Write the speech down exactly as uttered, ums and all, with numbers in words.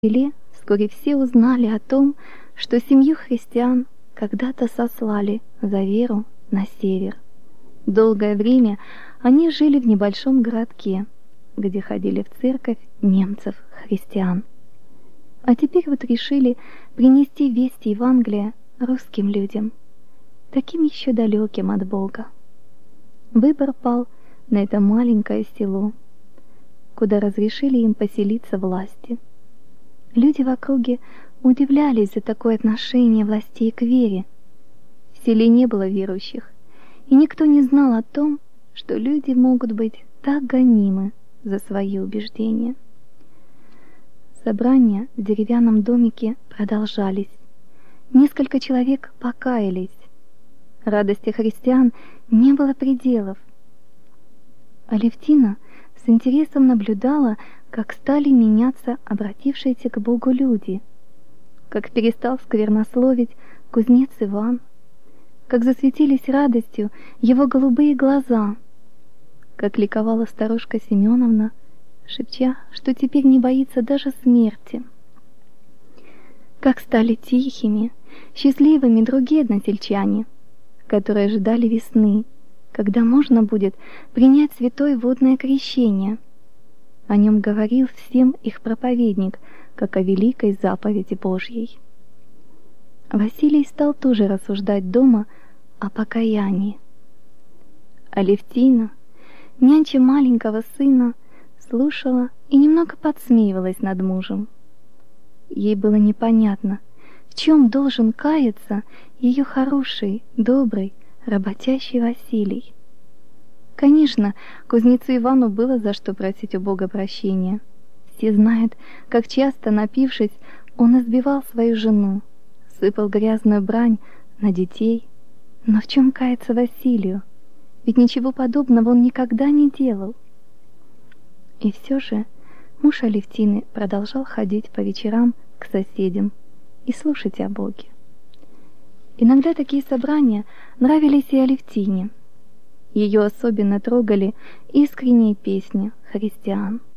селе вскоре все узнали о том, что семью христиан когда-то сослали за веру на север. Долгое время они жили в небольшом городке, где ходили в церковь немцев-христиан. А теперь вот решили принести весть Евангелия русским людям, таким еще далеким от Бога. Выбор пал на это маленькое село, куда разрешили им поселиться власти. Люди в округе удивлялись за такое отношение властей к вере. В селе не было верующих, и никто не знал о том, что люди могут быть так гонимы за свои убеждения. Собрания в деревянном домике продолжались. Несколько человек покаялись. Радости христиан не было пределов. Алевтина с интересом наблюдала, как стали меняться обратившиеся к Богу люди, как перестал сквернословить кузнец Иван, как засветились радостью его голубые глаза, как ликовала старушка Семеновна, шепча, что теперь не боится даже смерти, как стали тихими, счастливыми другие односельчане, которые ждали весны, когда можно будет принять святое водное крещение. О нем говорил всем их проповедник, как о великой заповеди Божьей. Василий стал тоже рассуждать дома о покаянии. Алевтина, нянча маленького сына, слушала и немного подсмеивалась над мужем. Ей было непонятно, в чем должен каяться ее хороший, добрый, работящий Василий. Конечно, кузнецу Ивану было за что просить у Бога прощения. Все знают, как часто, напившись, он избивал свою жену, сыпал грязную брань на детей. Но в чем каяться Василию? Ведь ничего подобного он никогда не делал. И все же муж Алевтины продолжал ходить по вечерам к соседям и слушать о Боге. Иногда такие собрания нравились и Алевтине. Ее особенно трогали искренние песни христиан.